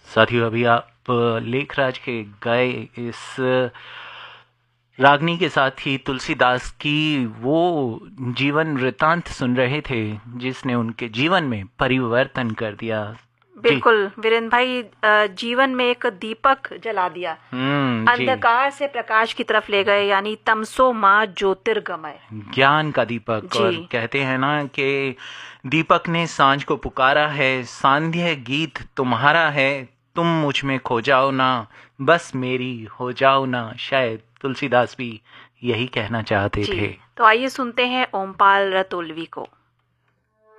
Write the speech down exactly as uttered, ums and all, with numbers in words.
साथियों, अभी आप लेखराज के गाए इस रागनी के साथ ही तुलसीदास की वो जीवन वृतांत सुन रहे थे जिसने उनके जीवन में परिवर्तन कर दिया। जी। बिल्कुल वीरेंद्र भाई, अ, जीवन में एक दीपक जला दिया, हम्म। जी। अंधकार से प्रकाश की तरफ ले गए, यानी तमसो माँ ज्योतिर्गमय। ज्ञान का दीपक। जी। और कहते हैं ना कि दीपक ने सांझ को पुकारा है, सांध्य गीत तुम्हारा है, तुम मुझ में खो जाओ ना, बस मेरी हो जाओ ना। शायद तुलसीदास भी यही कहना चाहते जी, थे। तो आइए सुनते हैं ओमपाल रतोलवी को।